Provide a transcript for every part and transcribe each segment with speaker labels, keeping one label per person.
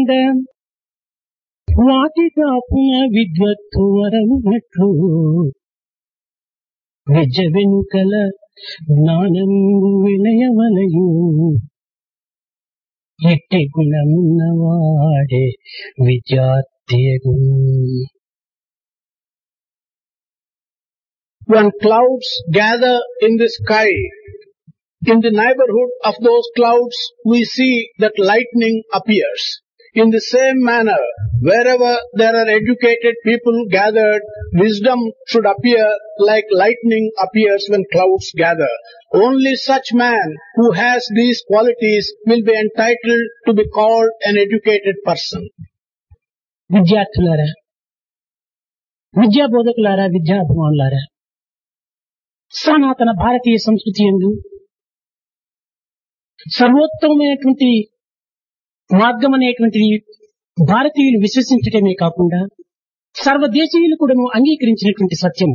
Speaker 1: కండ వాటి కాపున విద్వత్తు వరమునట్లు విద్య వెనుకల జ్ఞానము వినయవలయు ఎట్టి గుణమున్నవాడే విద్యార్థియగు.
Speaker 2: When clouds gather in the sky, in the neighborhood of those clouds we see that lightning appears. In the same manner, wherever there are educated people gathered, wisdom should appear like lightning appears when clouds gather. Only such man who has these qualities will be entitled to be called an educated person.
Speaker 1: విద్యార్థులారా, విద్యా బోధకులారా, విద్యాభిమానులారా, సనాతన భారతీయ సంస్కృతి యందు సర్వోత్తమైనటువంటి మార్గం అనేటువంటిది భారతీయులు విశ్వసించటమే కాకుండా సర్వదేశీయులు కూడాను అంగీకరించినటువంటి సత్యం.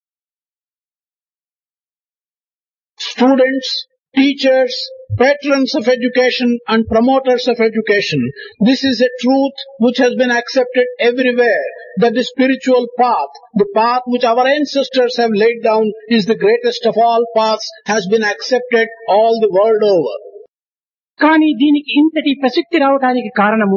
Speaker 2: Students, teachers, patrons of education and promoters of education, this is a truth which has been accepted everywhere, that the spiritual path, the path which our ancestors have laid down, is the greatest of all paths, has been accepted all the world over.
Speaker 1: కానీ దీనికి ఇంతటి ప్రసక్తి రావడానికి కారణము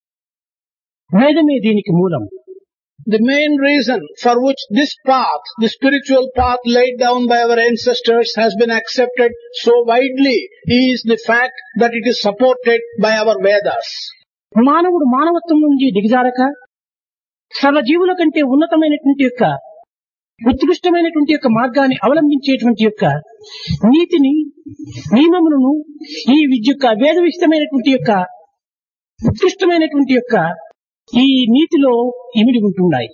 Speaker 1: వేదమే దీనికి మూలం.
Speaker 2: The main reason for which this path, the spiritual path laid down by our ancestors, has been accepted so widely is the fact that it is supported by our Vedas.
Speaker 1: మానవుడు మానవత్వం నుంచి దిగజారక సర్వజీవుల కంటే ఉన్నతమైనటువంటి యొక్క ఉత్కృష్టమైనటువంటి యొక్క మార్గాన్ని అవలంబించేటువంటి యొక్క నీతిని, నియమములను ఈ యొక్క వేదవిష్టమైనటువంటి యొక్క ఉత్కృష్టమైనటువంటి యొక్క ఈ నీతిలో ఇమిడి ఉంటున్నాయి.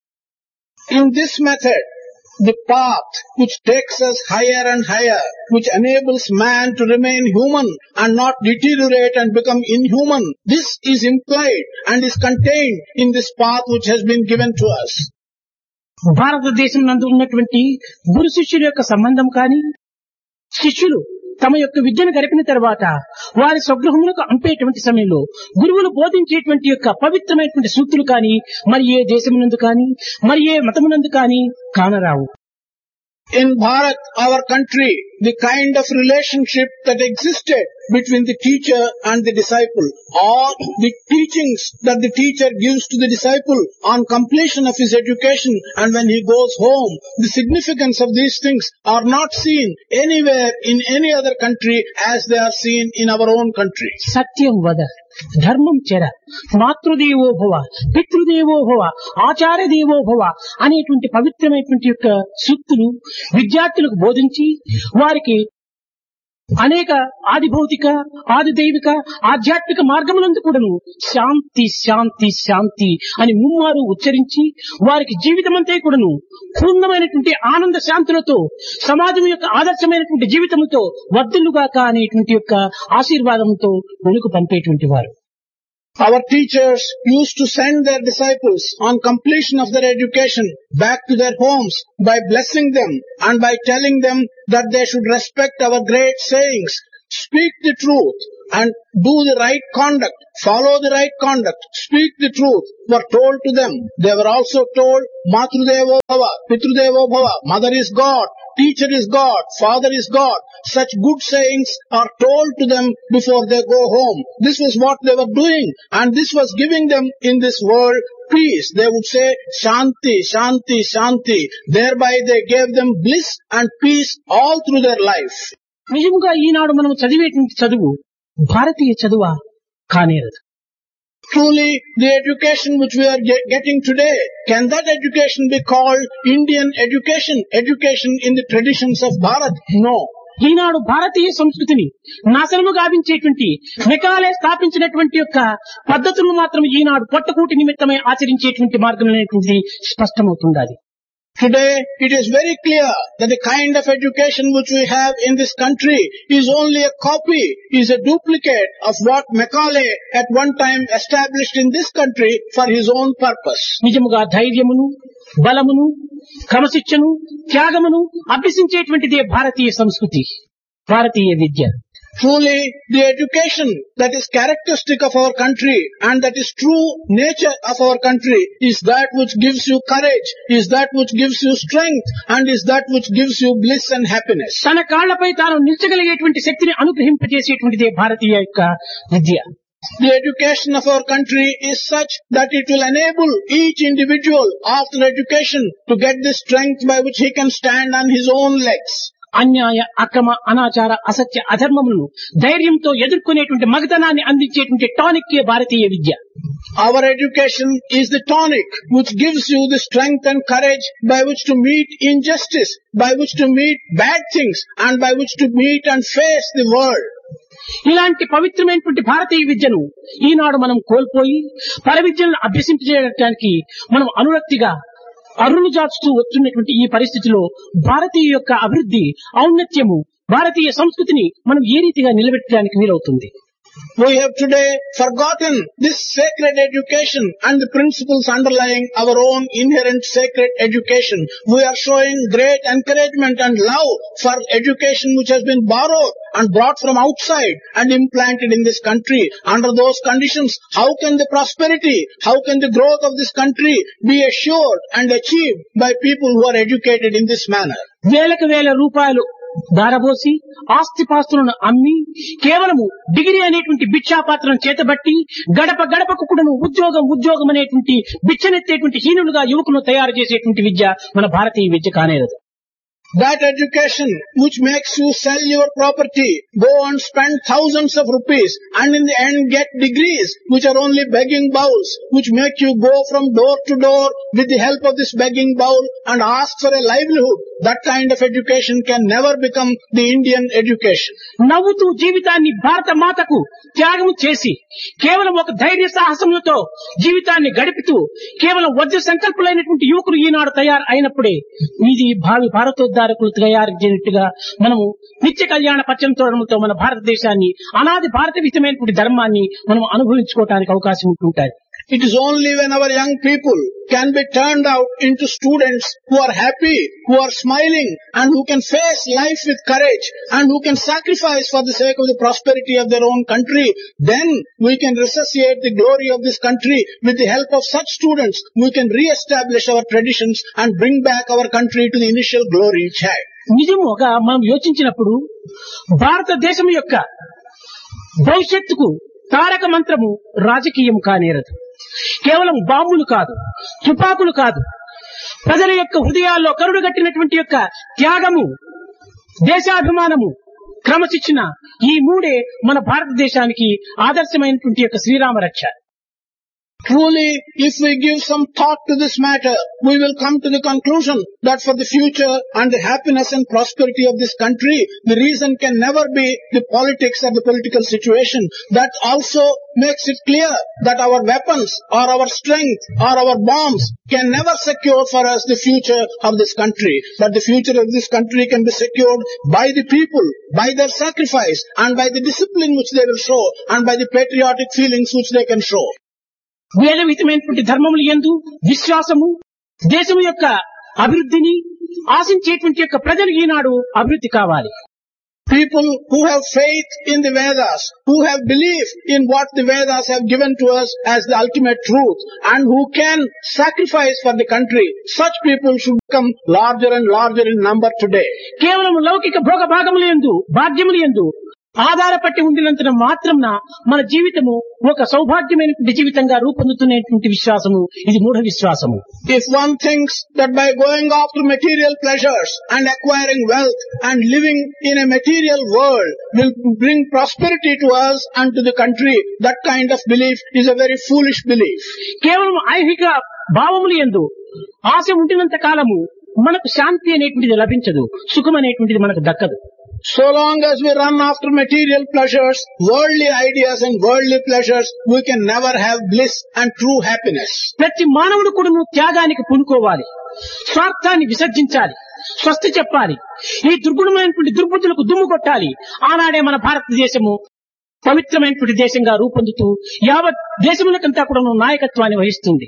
Speaker 2: In this method, the path which takes us higher and higher, which enables man to remain human and not deteriorate and become inhuman, this is implied and is contained in this path which has been given to us.
Speaker 1: భారతదేశం నందు ఉన్నటువంటి గురు శిష్యుల యొక్క సంబంధం కానీ, శిష్యులు తమ యొక్క విద్యను గడిపిన తర్వాత వారి స్వగృహములకు అంపేటువంటి సమయంలో గురువులు బోధించేటువంటి యొక్క పవిత్రమైనటువంటి సూక్తులు కానీ మరి ఏ దేశమునందు కానీ మరి ఏ మతమునందు కానీ కానరావు.
Speaker 2: In Bharat, our country, the kind of relationship that existed between the teacher and the disciple, or the teachings that the teacher gives to the disciple on completion of his education and when he goes home, the significance of these things are not seen anywhere in any other country as they are seen in our own country.
Speaker 1: సత్యం వద, ధర్మం చెర, మాతృదేవో భవ, పితృదేవో భవ, ఆచార్య దేవో భవ అనేటువంటి పవిత్రమైనటువంటి యొక్క సూక్తులు విద్యార్థులకు బోధించి వారికి అనేక ఆది భౌతిక, ఆది దైవిక, ఆధ్యాత్మిక మార్గములందు కూడాను శాంతి శాంతి శాంతి అని ముమ్మారు ఉచ్చరించి వారికి జీవితమంతా కూడాను పూర్ణమైనటువంటి ఆనంద శాంతులతో సమాజం యొక్క ఆదర్శమైనటువంటి జీవితంతో వర్ధిల్లుగాక అనేటువంటి యొక్క ఆశీర్వాదంతో వెనుక పంపేటువంటి వారు.
Speaker 2: Our teachers used to send their disciples on completion of their education back to their homes by blessing them and by telling them that they should respect our great sayings, speak the truth and do the right conduct, follow the right conduct, speak the truth, were told to them. They were also told, Matrudevo Bhava, Pitrudevo Bhava, mother is God, teacher is God, father is God. Such good sayings are told to them before they go home. This was what they were doing, and this was giving them in this world peace. They would say, Shanti, Shanti, Shanti. Thereby they gave them bliss and peace all through their life.
Speaker 1: నిజంగా ఈనాడు మనం చదివేటువంటి చదువు భారతీయ చదువా కానేరదు.
Speaker 2: Truly, the education which we are getting today, can that education be called Indian education, education in the traditions of Bharat? No.
Speaker 1: ఈనాడు భారతీయ సంస్కృతిని నాశనము గావించేటువంటి Macaulay స్థాపించినటువంటి యొక్క పద్ధతులను మాత్రం ఈనాడు పొట్టకూటి నిమిత్తమై ఆచరించేటువంటి మార్గం అనేటువంటిది స్పష్టమవుతుంది.
Speaker 2: Today, it is very clear that the kind of education which we have in this country is only a copy, is a duplicate of what Macaulay at one time established in this country for his own purpose.
Speaker 1: నిజముగా ధైర్యమును, బలమును, క్రమశిక్షను, త్యాగమును అభ్యసించేటువంటిదే భారతీయ సంస్కృతి, భారతీయ విద్య.
Speaker 2: Truly, the education that is characteristic of our country and that is true nature of our country is that which gives you courage, is that which gives you strength, and is that which gives you bliss and happiness.
Speaker 1: తన కాళ్లపై తాను నిల్చగలిగేటువంటి శక్తిని అనుగ్రహింపజేసేటువంటిదే భారతీయ యొక్క విద్య.
Speaker 2: The education of our country is such that it will enable each individual after education to get the strength by which he can stand on his own legs.
Speaker 1: అన్యాయ అక్రమ అనాచార అసత్య అధర్మములను ధైర్యంతో ఎదుర్కొనేటువంటి మగతనాన్ని అందించేటువంటి tonic Bharatiya Vidya.
Speaker 2: Our education is the tonic which gives you the strength and courage by which to meet injustice, by which to meet bad things, and by which to meet and face the world.
Speaker 1: ఇలాంటి పవిత్రమైనటువంటి భారతీయ విద్యను ఈనాడు మనం కోల్పోయి పరవిద్యలను అభ్యసించడానికి మనం అనురక్తిగా అరులు జాచుతూ వస్తున్నటువంటి ఈ పరిస్థితిలో భారతీయ యొక్క అభివృద్ధి ఔన్నత్యము భారతీయ సంస్కృతిని మనం ఏ రీతిగా నిలబెట్టడానికి వీలవుతుంది?
Speaker 2: We have today forgotten this sacred education and the principles underlying our own inherent sacred education. We are showing great encouragement and love for education which has been borrowed and brought from outside and implanted in this country. Under those conditions, how can the prosperity, how can the growth of this country be assured and achieved by people who are educated in this manner?
Speaker 1: వేలకు వేల రూపాయలు దారబోసి ఆస్తిపాస్తులను అమ్మి కేవలము degree అనేటువంటి భిక్షాపాత్రను చేతబట్టి గడప గడపకు కూడాను ఉద్యోగం అనేటువంటి బిచ్చనెత్తేటువంటి హీనులుగా యువకులను తయారు చేసేటువంటి విద్య మన భారతీయ విద్య కానేరదు.
Speaker 2: That education which makes you sell your property, go and spend thousands of rupees, and in the end get degrees which are only begging bowls, which make you go from door to door with the help of this begging bowl and ask for a livelihood. That kind of education can never become the Indian education.
Speaker 1: నవ్వుతూ జీవితాన్ని భారత మాతకు త్యాగం చేసి కేవలం ఒక ధైర్య సాహసములతో జీవితాన్ని గడుపుతూ కేవలం వజ్ర సంకల్పులైనటువంటి యువకులు ఈనాడు తయారు అయినప్పుడే ఇది భావి భారతోద్ధారకులు తయారు చేయనట్టుగా మనము నిత్య కళ్యాణ పచ్చంతోరణంతో మన భారతదేశాన్ని అనాది భారతవితమైనటువంటి ధర్మాన్ని మనం అనుభవించుకోవడానికి అవకాశం ఉంటుంటాయి.
Speaker 2: It is only when our young people can be turned out into students who are happy, who are smiling, and who can face life with courage, and who can sacrifice for the sake of the prosperity of their own country, then we can resuscitate the glory of this country. With the help of such students, we can re-establish our traditions and bring back our country to the initial glory it had.
Speaker 1: నిజముగా మనం యోచించినప్పుడు భారతదేశం యొక్క భవిష్యత్తుకు తారక మంత్రము రాజకీయం కానేరదు. కేవలం బాంబులు కాదు, తుపాకులు కాదు, ప్రజల యొక్క హృదయాల్లో కరుడుగట్టినటువంటి యొక్క త్యాగము, దేశాభిమానము, క్రమశిక్షణ, ఈ మూడే మన భారతదేశానికి ఆదర్శమైనటువంటి యొక్క శ్రీరామ రక్ష.
Speaker 2: Truly, if we give some thought to this matter, we will come to the conclusion that for the future and the happiness and prosperity of this country, the reason can never be the politics or the political situation. That also makes it clear that our weapons or our strength or our bombs can never secure for us the future of this country. But the future of this country can be secured by the people, by their sacrifice, and by the discipline which they will show, and by the patriotic feelings which they can show.
Speaker 1: వేదవిధమైనటువంటి ధర్మములు యందు విశ్వాసము, దేశము యొక్క అభివృద్ధిని ఆశించేటువంటి యొక్క ప్రజలు ఈనాడు అభివృద్ధి కావాలి.
Speaker 2: People who have faith in the Vedas, who have belief in what the Vedas have given to us as the ultimate truth, and who can sacrifice for the country, such people should become larger and larger in number today.
Speaker 1: కేవలం లౌకిక భోగ భాగములు యందు భాగ్యములు యందు ఆధారపట్టి ఉండినంత మాత్రంన మన జీవితము ఒక సౌభాగ్యమైనటువంటి జీవితంగా రూపొందుతున్నటువంటి విశ్వాసము ఇది మూఢ విశ్వాసము.
Speaker 2: If one thinks that by going after material pleasures and acquiring wealth and living in a material world will bring prosperity to us and to the country, that kind of belief is a very foolish belief.
Speaker 1: కేవలం ఐహిక భావములు యందు ఆశ ఉండినంత కాలము మనకు శాంతి అనేటువంటిది లభించదు, సుఖం అనేటువంటిది మనకు దక్కదు.
Speaker 2: So long as we run after material pleasures, worldly ideas and worldly pleasures, we can never have bliss and true happiness.
Speaker 1: ప్రతి మానవుడు కూడా త్యాగానికి పూనుకోవాలి, స్వార్థాన్ని విసర్జించాలి, స్వస్తి చెప్పాలి, ఈ దుర్గుణమైనటువంటి దుర్బుద్ధులకు దుమ్ము కొట్టాలి. ఆనాడే మన భారతదేశము పవిత్రమైనటువంటి దేశంగా రూపొందుతూ యావత్ దేశములకంతా కూడా నాయకత్వాన్ని వహిస్తుంది.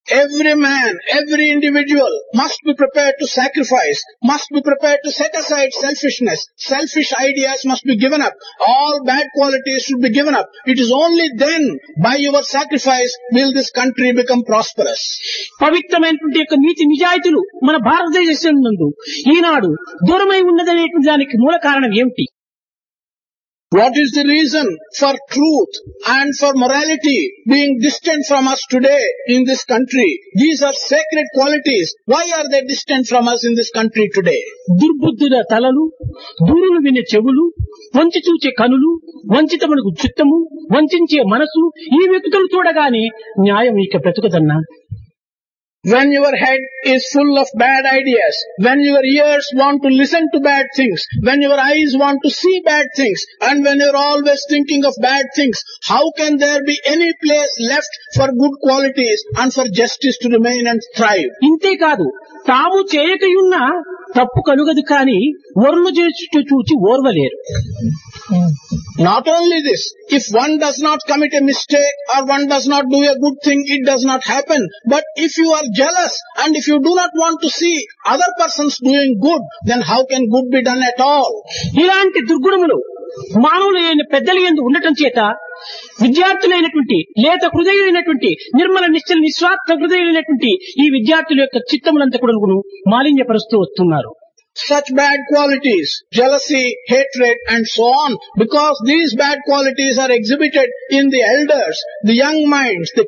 Speaker 2: Every man, every individual must be prepared to sacrifice, must be prepared to set aside selfishness. Selfish ideas must be given up. All bad qualities should be given up. It is only then, by your sacrifice, will this country become prosperous.
Speaker 1: పవిత్రమైనటువంటి యొక్క నీతి నిజాయితీలు మన భారతదేశం నందు ఈనాడు దూరమై ఉన్నదనేటువంటి దానికి మూల కారణం ఏమిటి?
Speaker 2: What is the reason for truth and for morality being distant from us today in this country? These are sacred qualities. Why are they distant from us in this country today?
Speaker 1: దుర్బుద్ధుల తలలు, దూరులు వినే చెవులు, వంచి చూచే కనులు, వంచితమునకు చిత్తము, వంచే మనసు, ఈ వ్యక్తులు చూడగానే న్యాయం ఇక బ్రతుకుదన్నా.
Speaker 2: When your head is full of bad ideas, when your ears want to listen to bad things, when your eyes want to see bad things, and when you're always thinking of bad things, how can there be any place left for good qualities and for justice to remain and thrive?
Speaker 1: ఇంతేకాదు, తాము చేయకయున్న తప్పు కలుగదు కానీ వరుణ చేస్తూ చూచి ఓర్వలేరు.
Speaker 2: Not only this, if one does not commit a mistake or one does not do a good thing, it does not happen. But if you are jealous and if you do not want to see other persons doing good, then how can good be done at all?
Speaker 1: ఇలాంటి దుర్గుణములు మానవులైన పెద్దల యందు ఉండటం చేత విద్యార్థులైనటువంటి లేత హృదయులైనటువంటి నిర్మల నిశ్చల నిస్వార్థ హృదయులైనటువంటి ఈ విద్యార్థుల యొక్క చిత్తములంతా కూడా మాలిన్యపరుస్తూ వస్తున్నారు.
Speaker 2: Such bad qualities, jealousy, hatred and so on, because these bad qualities are exhibited in the elders, the young minds, the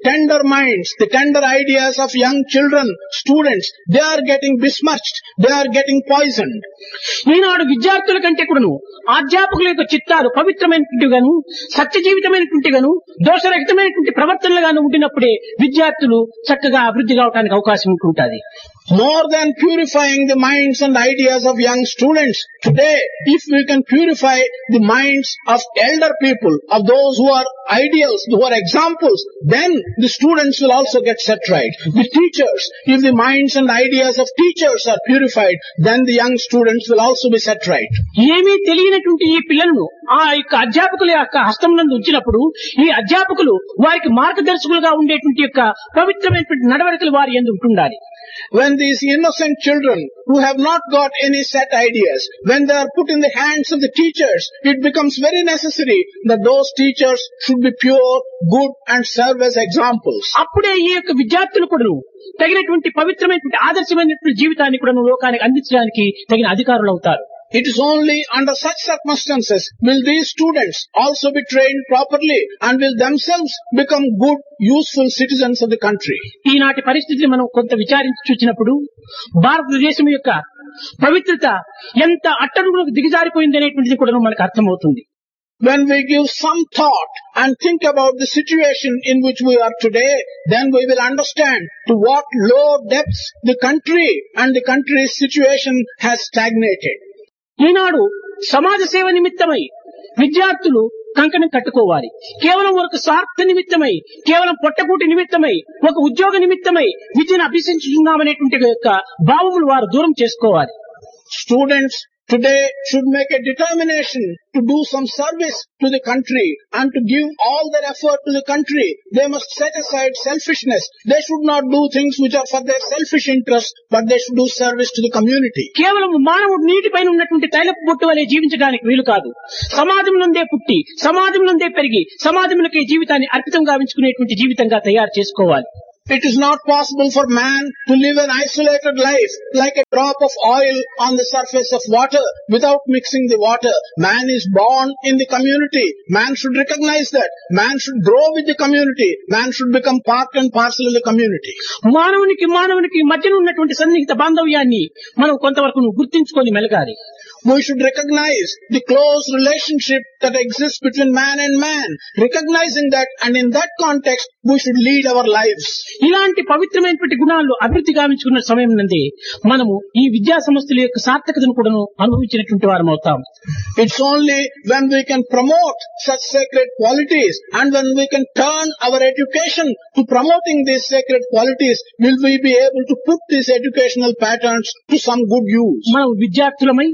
Speaker 2: tender ideas of young children, students, they are getting besmirched, they are getting poisoned.
Speaker 1: ఈనాడు విద్యార్థుల కంటే కూడాను అధ్యాపకుల యొక్క చిత్తాలు పవిత్రమైనటువంటి గాను సత్య జీవితమైనటువంటి గాను దోషరహితమైనటువంటి ప్రవర్తనలుగాను ఉండినప్పుడే విద్యార్థులు చక్కగా అభివృద్ధి కావడానికి అవకాశం ఉంటుంటుంది.
Speaker 2: More than purifying the minds and ideas of young students, today, if we can purify the minds of elder people, of those who are ideals, who are examples, then the students will also get set right. The teachers, if the minds and ideas of teachers are purified, then the young students will also be set right.
Speaker 1: ఏమీ తెలియనటువంటి ఈ పిల్లలను ఆ యొక్క అధ్యాపకుల యొక్క హస్తం నందు ఉంచినప్పుడు ఈ అధ్యాపకులు వారికి మార్గదర్శకులుగా ఉండేటువంటి యొక్క పవిత్రమైనటువంటి నడవడికలు వారి యందు ఉంటుండాలి.
Speaker 2: When these innocent children who have not got any set ideas, when they are put in the hands of the teachers, it becomes very necessary that those teachers should be pure, good and serve as examples.
Speaker 1: అప్పుడే ఈ యొక్క విద్యార్థులు కూడా తగినటువంటి పవిత్రమైనటువంటి ఆదర్శమైనటువంటి జీవితాన్ని కూడా లోకానికి అందించడానికి తగిన అధికారులు అవుతారు.
Speaker 2: It is only under such circumstances will these students also be trained properly and will themselves become good, useful citizens of the country.
Speaker 1: ఈనాటి పరిస్థితిని మనం కొంత విచారించి చూసినప్పుడు భారతదేశం యొక్క పవిత్రత ఎంత అట్టడుగులకు దిగజారిపోయింది అనేటువంటిది కూడా మనకు అర్థమవుతుంది.
Speaker 2: When we give some thought and think about the situation in which we are today, then we will understand to what low depths the country and the country's situation has stagnated.
Speaker 1: ఈనాడు సమాజ సేవ నిమిత్తమై విద్యార్థులు కంకణం కట్టుకోవాలి. కేవలం ఒక స్వార్థ నిమిత్తమై, కేవలం పొట్టకూటి నిమిత్తమై, ఒక ఉద్యోగ నిమిత్తమై విద్యను అభ్యసించుతున్నామనేటువంటి యొక్క భావములు వారు దూరం చేసుకోవాలి.
Speaker 2: Students today should make a determination to do some service to the country and to give all their effort to the country. They must set aside selfishness. They should not do things which are for their selfish interest, but they should do service to the community.
Speaker 1: కేవలం మానవుడు నీటిపైన ఉన్నటువంటి తైలపు బొట్టు వలె జీవించడానికి వీలు కాదు. సమాజం నుండే పుట్టి, సమాజం నుండే పెరిగి, సమాజంలోకి జీవితాన్ని అర్పితం గావించుకునేటువంటి జీవితంగా తయారు చేసుకోవాలి.
Speaker 2: It is not possible for man to live an isolated life like a drop of oil on the surface of water without mixing the water. Man is born in the community. Man should recognize that. Man should grow with the community. Man should become part and parcel of the community.
Speaker 1: మానవునికి మధ్యన ఉన్నటువంటి సన్నిహిత బాంధవ్యాన్ని మనం కొంతవరకు గుర్తించుకొని మెలగాలి.
Speaker 2: We should recognize the close relationship that exists between man and man. Recognizing that, and in that context, we should lead our lives.
Speaker 1: ఇలాంటి పవిత్రమైనటువంటి గుణాలు అభివృద్ధి గావించుకున్న సమయం నందే మనము ఈ విద్యా సంస్థల యొక్క సార్థకతను కూడా అనుభవించినటువంటి వారం అవుతాం.
Speaker 2: It's only when we can promote such sacred qualities and when we can turn our education to promoting these sacred qualities will we be able to put these educational patterns to some good use.
Speaker 1: మనం విద్యార్థులమై మన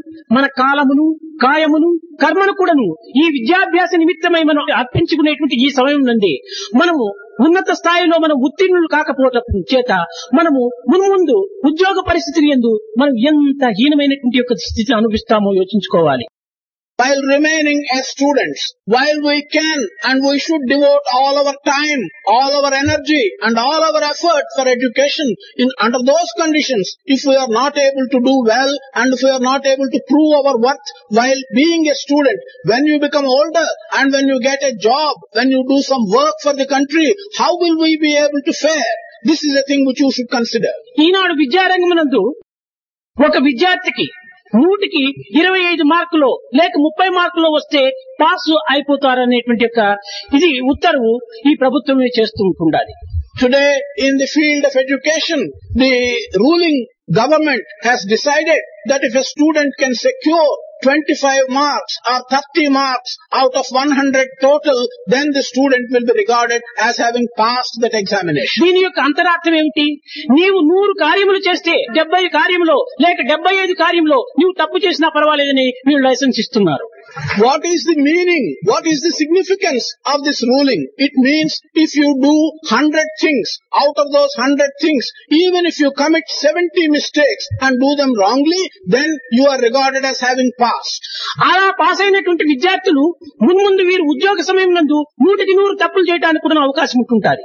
Speaker 1: మన కాలమును కాయమును కర్మను కూడాను ఈ విద్యాభ్యాస నిమిత్తమై మనం అర్పించుకునేటువంటి ఈ సమయం నుండి మనము ఉన్నత స్థాయిలో మనం ఉత్తీర్ణులు కాకపోవటం చేత మనము మున్ముందు ఉద్యోగ పరిస్థితులు యందు మనం ఎంత హీనమైనటువంటి యొక్క స్థితిని అనుభవిస్తామో యోచించుకోవాలి.
Speaker 2: While remaining as students, while we can and we should devote all our time, all our energy and all our effort for education, under those conditions, if we are not able to do well and if we are not able to prove our worth while being a student, when you become older and when you get a job, when you do some work for the country, how will we be able to fare? This is a thing which you should consider.
Speaker 1: ఈనాడు విద్యారంగమునందు ఒక విద్యార్థికి 100కి 25 మార్కులు లేక 30 మార్కులు వస్తే pass అయిపోతారనేటువంటి యొక్క ఇది ఉత్తర్వు ఈ ప్రభుత్వమే చేస్తూ ఉండాలి.
Speaker 2: Today, in the field of education, the ruling government has decided that if a student can secure 25 marks or 30 marks out of 100 total, then the student will be regarded as having passed that examination.
Speaker 1: దీని యొక్క అంతరార్థం ఏమిటి? నీవు 100 కార్యములు చేస్తే 70 కార్యములో లేక 75 కార్యములో నీవు తప్పు చేసినా పర్వాలేదని వీళ్ళు లైసెన్స్ ఇస్తున్నారు.
Speaker 2: What is the meaning? What is the significance of this ruling? It means if you do 100 things, out of those 100 things, even if you commit 70 mistakes and do them wrongly, then you are regarded as having passed.
Speaker 1: అలా pass అయినటువంటి విద్యార్థులు మున్ముందు వీరు ఉద్యోగ సమయం నందు 100కి 100 తప్పులు చేయడానికి కూడా అవకాశం ఉంటుంటుంది.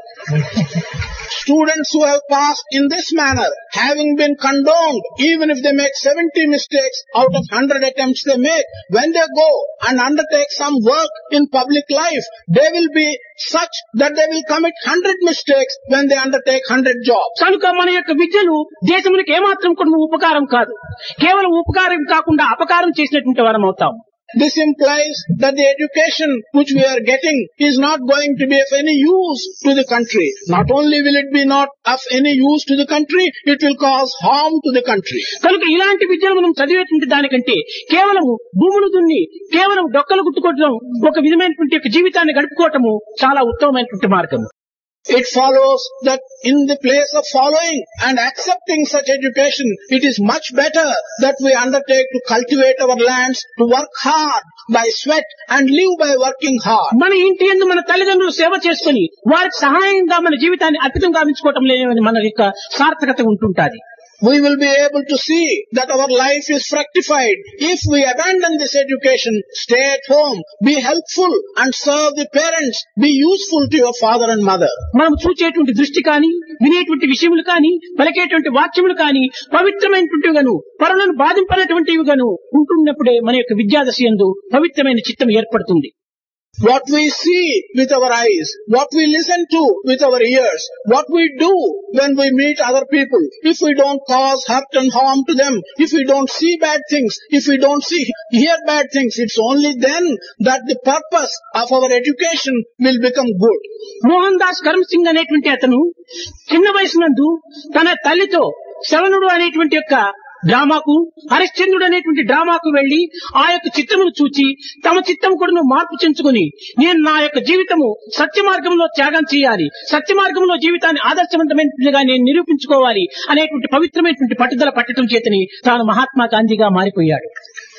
Speaker 2: Students who have passed in this manner, having been condoned, even if they make 70 mistakes out of 100 attempts they make, when they go and undertake some work in public life, they will be such that they will commit 100 mistakes when they undertake 100 jobs.
Speaker 1: కనుక మన యొక్క విద్యలు దేశమునికి ఏమాత్రం కూడా ఉపకారం కాదు, కేవలం ఉపకారం కాకుండా అపకారం చేసినటువంటి వారం అవుతాం.
Speaker 2: This implies that the education which we are getting is not going to be of any use to the country. Not only will it be not of any use to the country, it will cause harm to the country.
Speaker 1: కనుక ఇలాంటి విద్యను మనం చదివేటువంటి దానికంటే కేవలం భూములు దున్ని కేవలం డొక్కలు గుట్టుకోవడం ఒక విధమైనటువంటి జీవితాన్ని గడుపుకోవటము చాలా ఉత్తమమైనటువంటి మార్గం.
Speaker 2: It follows that in the place of following and accepting such education, it is much better that we undertake to cultivate our lands, to work hard by sweat and live by working hard.
Speaker 1: మన ఇంటి యందు మన తల్లిదండ్రులు సేవ చేసుకుని వారికి సహాయంగా మన జీవితాన్ని అర్పితం గావించుకోవటం లేని మన యొక్క సార్థకత ఉంటుంటుంది.
Speaker 2: We will be able to see that our life is fructified if we abandon this education, stay at home, be helpful and serve the parents, be useful to your father and mother.
Speaker 1: మనం చూచేటువంటి దృష్టి కానీ వినేటువంటి విషయములు కానీ పలికేటువంటి వాక్యములు కానీ పవిత్రమైనటువంటివిగాను పరులను బాధింపనటువంటివి గాను ఉంటున్నప్పుడే మన యొక్క విద్యాదశ యందు పవిత్రమైన చిత్తం ఏర్పడుతుంది.
Speaker 2: What we see with our eyes, what we listen to with our ears, what we do when we meet other people, if we don't cause hurt and harm to them, if we don't see bad things, if we don't hear bad things, it's only then that the purpose of our education will become good.
Speaker 1: Mohan Das Karam Singh అనేటువంటి అతను చిన్న వయసునందు తన తల్లితో శవనుడు అనేటువంటి యొక్క డ్రామాకు హరిశ్చంద్రుడు అనేటువంటి డ్రామాకు వెళ్లి ఆ యొక్క చిత్రమును చూచి తమ చిత్తం కూడా మార్పు చెంచుకుని నేను నా యొక్క జీవితము సత్య మార్గంలో త్యాగం చేయాలి, సత్య మార్గంలో జీవితాన్ని ఆదర్శవంతమైనగా నేను నిరూపించుకోవాలి అనేటువంటి పవిత్రమైనటువంటి పట్టుదల పట్టడం చేతని తాను మహాత్మా గాంధీగా మారిపోయాడు.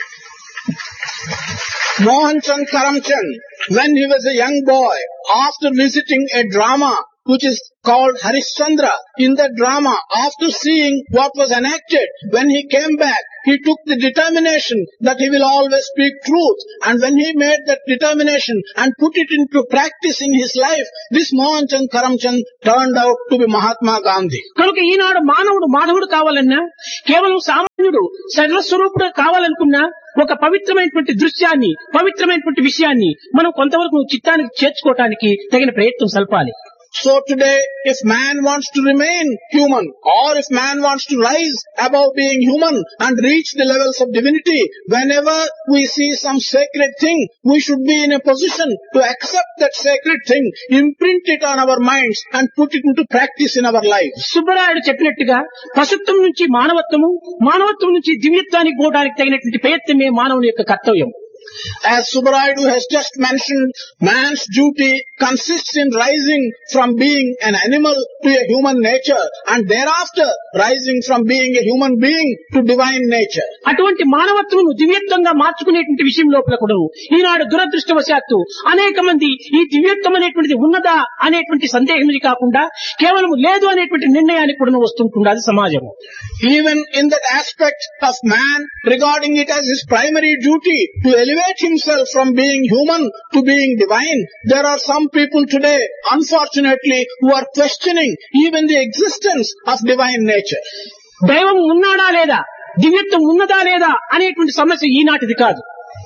Speaker 2: Mohan Chand Karamchand, when he was a young boy, after visiting a drama which is called Harishchandra, in the drama, after seeing what was enacted, when he came back, he took the determination that he will always speak truth. And when he made that determination and put it into practice in his life, this Mohan Chand Karamchand turned out to be Mahatma Gandhi.
Speaker 1: కనుక ఈనాడు మానవుడు మాధవుడు కావాలన్నా కేవలం సామాన్యుడు సర్వస్వరూపుడు కావాలనుకున్నా ఒక పవిత్రమైనటువంటి దృశ్యాన్ని పవిత్రమైనటువంటి విషయాన్ని మనం కొంతవరకు చిత్తానికి చేర్చుకోవటానికి తగిన ప్రయత్నం సల్పాలి.
Speaker 2: So today, if man wants to remain human, or if man wants to rise above being human and reach the levels of divinity, whenever we see some sacred thing, we should be in a position to accept that sacred thing, imprint it on our minds and put it into practice in our lives.
Speaker 1: Subbarayudu చెప్పినట్టుగా పశుత్వం నుంచి మానవత్వము, మానవత్వం నుంచి దివ్యత్వానికి పోవడానికి తగినటువంటి ప్రయత్నమే మానవుని యొక్క కర్తవ్యం.
Speaker 2: As Subarayadu has just mentioned, man's duty consists in rising from being an animal to a human nature and thereafter rising from being a human being to divine nature.
Speaker 1: అటువంటి మానవత్వమును దివ్యత్వంగా మార్చుకునేటువంటి విషయం లోపల కూడా ఈనాడు దురదృష్టవశాత్తు అనేక మంది ఈ దివ్యత్వం అనేటువంటిది ఉన్నదా అనేటువంటి సందేహం కాకుండా కేవలం లేదు అనేటువంటి నిర్ణయానికి కూడా వస్తుంటున్నది సమాజము.
Speaker 2: Even in that aspect of man, regarding it as his primary duty to elevate himself from being human to being divine, there are some people today, unfortunately, who are questioning even the existence of divine nature.
Speaker 1: దైవం ఉన్నాడా లేదా, దివ్యత్వం ఉన్నదా లేదా అనేటువంటి సమస్య ఈనాటిది కాదు.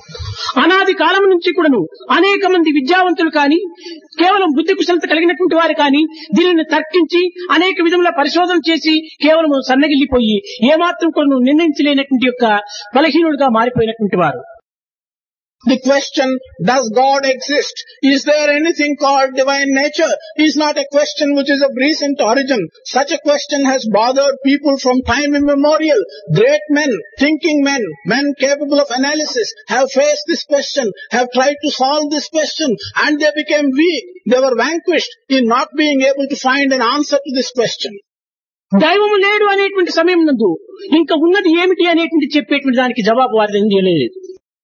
Speaker 1: అనాది కాలం నుంచి కూడాను అనేక మంది విద్యావంతులు కానీ, కేవలం బుద్ధి కుశలత కలిగినటువంటి వారు కానీ దీనిని తర్కించి అనేక విధముల పరిశోధన చేసి కేవలం సన్నగిల్లిపోయి ఏమాత్రం కూడా నిర్ణయించలేనటువంటి యొక్క బలహీనుడుగా మారిపోయినటువంటి వారు.
Speaker 2: The question, does God exist? Is there anything called divine nature? Is not a question which is of recent origin. Such a question has bothered people from time immemorial. Great men, thinking men, men capable of analysis, have faced this question, have tried to solve this question, and they became weak. They were vanquished in not being able to find an answer to this question.
Speaker 1: దైవము లేడు అనేటువంటి సమయం నందు ఇంకా ఉన్నది ఏమిటి అనేటువంటి చెప్పేటువంటి దానికి జవాబు వారి లేదు.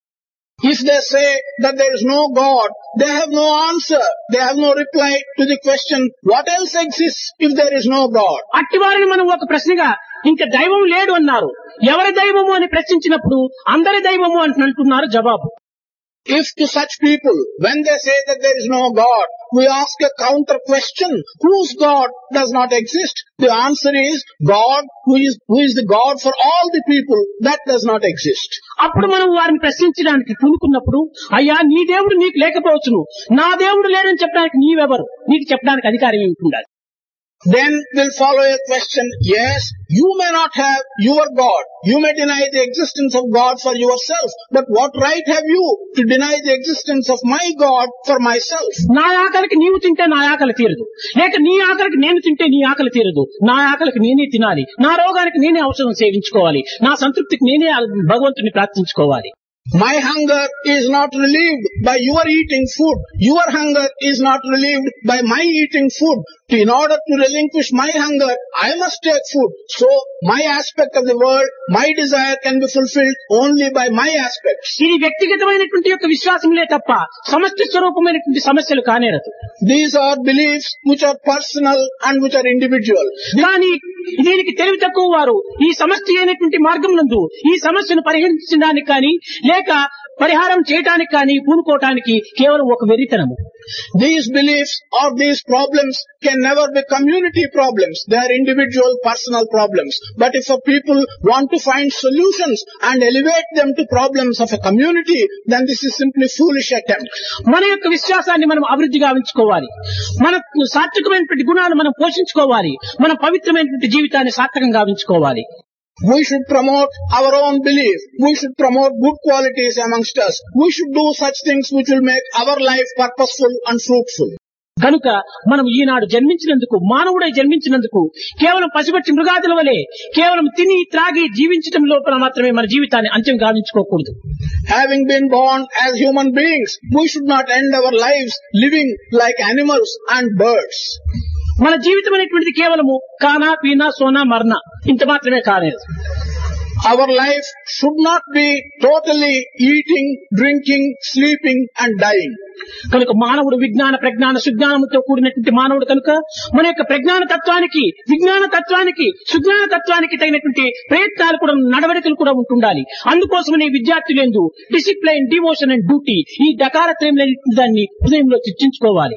Speaker 2: If they say that there is no God, they have no answer. They have no reply to the question, what else exists if there is no God?
Speaker 1: అట్టి వారిని మనం ఒక ప్రశ్నగా ఇంకా దైవం లేడు అన్నారు. ఎవరి దైవము అని ప్రశ్నించినప్పుడు అందరి దైవము అంటున్నారు జవాబు.
Speaker 2: If to such people, when they say that there is no God, we ask a counter question, whose God does not exist? The answer is God, who is the God for all the people, that does not exist.
Speaker 1: అప్పుడు మనం వారిని ప్రశ్నించడానికి పూనుకున్నప్పుడు, అయ్యా నీ దేవుడు నీకు లేకపోవచ్చును, నా దేవుడు లేడని చెప్పడానికి నీవెవరు, నీకు చెప్పడానికి అధికారం ఏమిటి ఉండాలి?
Speaker 2: Then will follow a question, yes, you may not have your God. You may deny the existence of God for yourself. But what right have you to deny the existence of my God for myself?
Speaker 1: నా ఆకలికి నీవు తింటే నా ఆకలి తీరదు, లేక నీ ఆకలికి నేను తింటే నీ ఆకలి తీరదు. నా ఆకలికి నేనే తినాలి, నా రోగానికి నేనే ఔషధం సేవించుకోవాలి, నా సంతృప్తికి నేనే భగవంతుని ప్రార్థించుకోవాలి.
Speaker 2: My hunger is not relieved by your eating food. Your hunger is not relieved by my eating food. In order to relinquish my hunger, I must take food. So, my aspect of the world, my desire can be fulfilled only by my aspects.
Speaker 1: ఇది వ్యక్తిగతమైనటువంటి యొక్క విశ్వాసములే తప్ప సమష్టి స్వరూపమైనటువంటి సమస్యలు కానేరదు.
Speaker 2: These are beliefs which are personal and which are individual.
Speaker 1: కానీ దీనికి తెలివి తక్కువ వారు ఈ సమష్టి అయినటువంటి మార్గం నందు ఈ సమస్యను పరిహరించడానికి కానీ లేక పరిహారం చేయడానికి కానీ పూనుకోవటానికి కేవలం ఒక వెరితనము.
Speaker 2: These beliefs or these problems can never be community problems. They are individual, personal problems. But if a people want to find solutions and elevate them to problems of a community, then this is simply foolish attempt.
Speaker 1: మన యొక్క విశ్వాసాన్ని మనం అభివృద్ధి గావించుకోవాలి, మన సాత్వికమైనటువంటి గుణాలు మనం పోషించుకోవాలి, మన పవిత్రమైనటువంటి జీవితాన్ని సార్థకంగా గావించుకోవాలి.
Speaker 2: We should promote our own belief. We should promote good qualities amongst us. We should do such things which will make our life purposeful and fruitful.
Speaker 1: కనుక మనం ఈనాడు జన్మించినందుకు, మానవుడై జన్మించినందుకు కేవలం పసిబట్టి మృగాదుల వలె కేవలం తిని త్రాగి జీవించడం లోపల మాత్రమే మన జీవితాన్ని అంత్యం గావించుకోకూడదు.
Speaker 2: Having been born as human beings, we should not end our lives living like animals and birds.
Speaker 1: మన జీవితం అనేటువంటిది కేవలము కానా పీనా సోనా మరణ ఇంత మాత్రమే కాలేదు.
Speaker 2: Our life should not be totally eating, drinking, sleeping and dying.
Speaker 1: కనుక మానవుడు విజ్ఞాన ప్రజ్ఞాన సుజ్ఞానముతో కూడినటువంటి మానవుడు కనుక మన యొక్క ప్రజ్ఞాన తత్వానికి, విజ్ఞాన తత్వానికి, సుజ్ఞాన తత్వానికి తగినటువంటి ప్రయత్నాలు కూడా, నడవడికలు కూడా ఉంటుండాలి. అందుకోసమనే విద్యార్థులందు డిసిప్లైన్, డివోషన్ అండ్ డ్యూటీ ఈ డకారత్రయం దాన్ని హృదయంలో చర్చించుకోవాలి.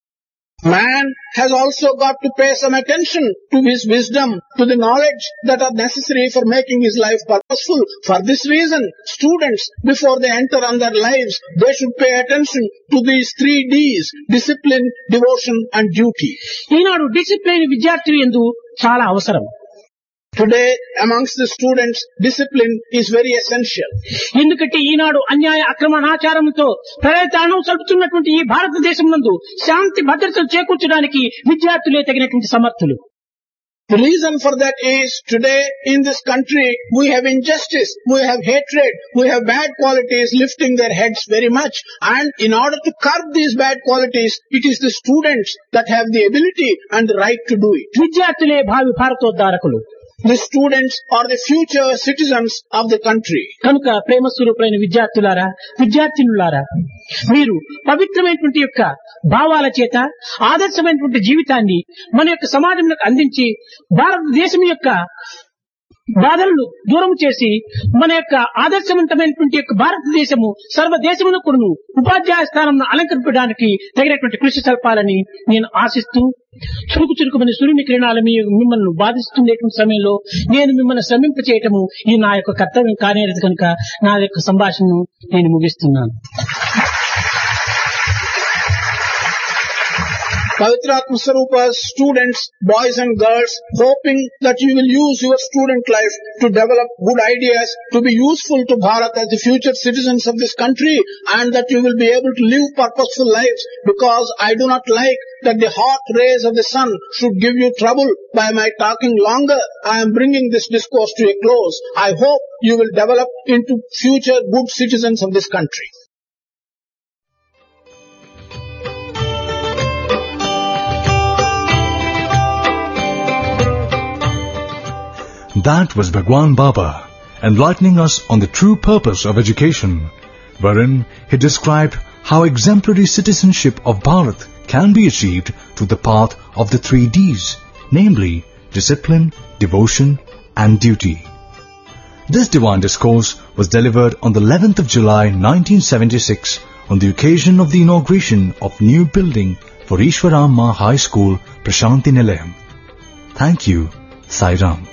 Speaker 2: Man has also got to pay some attention to his wisdom, to the knowledge that are necessary for making his life purposeful. For this reason, students, before they enter on their lives, they should pay attention to these 3 Ds, discipline, devotion and duty.
Speaker 1: Eenadu discipline విద్యార్థులు యందు చాలా అవసరం.
Speaker 2: Today, amongst the students, discipline is very essential.
Speaker 1: ఎందుకంటే ఈనాడు అన్యాయ అక్రమణాచారంతో ప్రయత్నం సలుపుతున్నటువంటి ఈ భారతదేశం నందు శాంతి భద్రతలు చేకూర్చడానికి విద్యార్థులే తగినటువంటి సమర్థులు.
Speaker 2: The reason for that is today in this country we have injustice, we have hatred, we have bad qualities lifting their heads very much, and in order to curb these bad qualities, it is the students that have the ability and the right to do it.
Speaker 1: విద్యార్థులే భావి భారతోద్ధారకులు.
Speaker 2: The students are the future citizens of the country.
Speaker 1: కనుక ప్రేమ స్వరూపులైన విద్యార్థులారా, విద్యార్థినులారా, మీరు పవిత్రమైనటువంటి యొక్క భావాల చేత ఆదర్శమైనటువంటి జీవితాన్ని మన యొక్క సమాజంలో అందించి భారతదేశం యొక్క బాధలను దూరం చేసి మన యొక్క ఆదర్శవంతమైనటువంటి యొక్క భారతదేశము సర్వదేశములకు ఉపాధ్యాయ స్థానంను అలంకరించడానికి తగినటువంటి కృషి సల్పాలని నేను ఆశిస్తూ, చురుకుమని సూర్యుని కిరణాలు మిమ్మల్ని బాధిస్తుండేటువంటి సమయంలో నేను మిమ్మల్ని శ్రమింప చేయటము ఈ నా యొక్క కర్తవ్యం కానేది కనుక నా యొక్క సంభాషణను నేను ముగిస్తున్నాను.
Speaker 2: Pavitratma Swarupa's students, boys and girls, hoping that you will use your student life to develop good ideas, to be useful to Bharat as the future citizens of this country, and that you will be able to live purposeful lives, because I do not like that the hot rays of the sun should give you trouble by my talking longer. I am bringing this discourse to a close. I hope you will develop into future good citizens of this country.
Speaker 3: That was Bhagwan Baba, enlightening us on the true purpose of education, wherein he described how exemplary citizenship of Bharat can be achieved through the path of the 3 Ds, namely discipline, devotion and duty. This divine discourse was delivered on the 11th of July 1976 on the occasion of the inauguration of new building for Ishwaramma High School, Prashanti Nilayam. Thank you, Sai Ram.